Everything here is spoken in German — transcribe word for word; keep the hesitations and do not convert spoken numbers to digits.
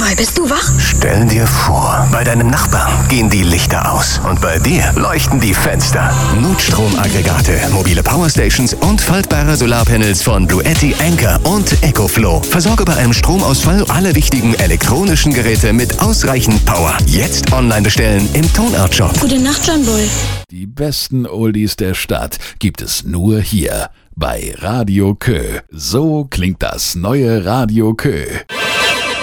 Roy, bist du wach? Stell dir vor, bei deinem Nachbarn gehen die Lichter aus und bei dir leuchten die Fenster. Notstromaggregate, mobile Powerstations und faltbare Solarpanels von Bluetti, Anker und EcoFlow. Versorge bei einem Stromausfall alle wichtigen elektronischen Geräte mit ausreichend Power. Jetzt online bestellen im Tonart-Shop. Gute Nacht, John Boy. Die besten Oldies der Stadt gibt es nur hier bei Radio Kö. So klingt das neue Radio Kö.